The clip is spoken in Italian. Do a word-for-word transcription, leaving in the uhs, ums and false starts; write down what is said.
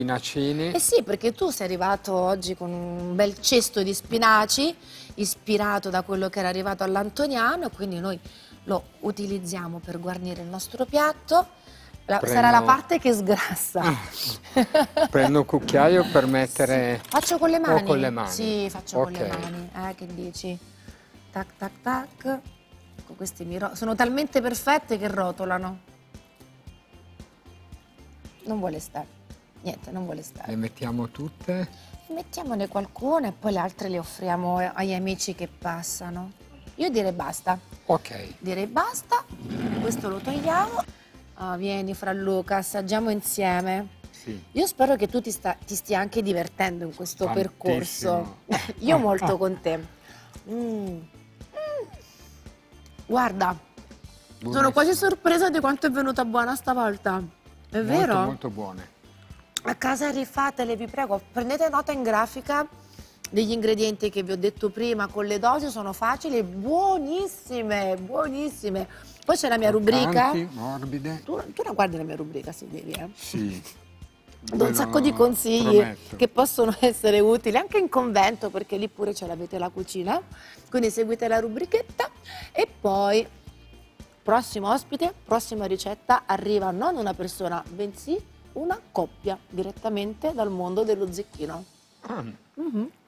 spinacini. Eh sì, perché tu sei arrivato oggi con un bel cesto di spinaci, ispirato da quello che era arrivato all'Antoniano, quindi noi lo utilizziamo per guarnire il nostro piatto. La- Prendo... Sarà la parte che sgrassa. Prendo un cucchiaio per mettere... Sì. Faccio con le mani? O con le mani? Sì, faccio Ok. con le mani. Eh, che dici? Tac, tac, tac. Ecco, questi mi ro- sono talmente perfette che rotolano. Non vuole stare. Niente, non vuole stare. Le mettiamo tutte? Mettiamone qualcuna e poi le altre le offriamo agli amici che passano. Io direi basta. Ok. Direi basta. Questo lo togliamo. Ah, vieni, Fra Luca, assaggiamo insieme. Sì. Io spero che tu ti, sta, ti stia anche divertendo in questo Tantissimo. percorso. Io molto con te. Mm. Mm. Guarda, Buonissimo. sono quasi sorpresa di quanto è venuta buona stavolta. È Molto, vero? molto buone. A casa rifatele, vi prego, prendete nota in grafica degli ingredienti che vi ho detto prima, con le dosi sono facili, buonissime, buonissime. Poi c'è la mia rubrica. Croccanti, morbide. Tu, tu la guardi la mia rubrica se devi, eh? Sì. Do un sacco di consigli prometto. che possono essere utili anche in convento, perché lì pure ce l'avete la cucina. Quindi seguite la rubrichetta e poi prossimo ospite, prossima ricetta, arriva non una persona, bensì una coppia direttamente dal mondo dello zecchino. Ah. Mhm.